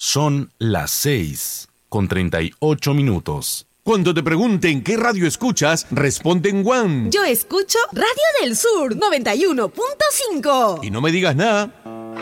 Son las 6:38. Cuando te pregunten qué radio escuchas, responde en One. Yo escucho Radio del Sur 91.5. Y no me digas nada.